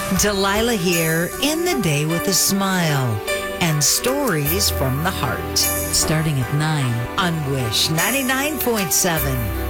Delilah here in the day with a smile and stories from the heart. Starting at 9 on Wish 99.7.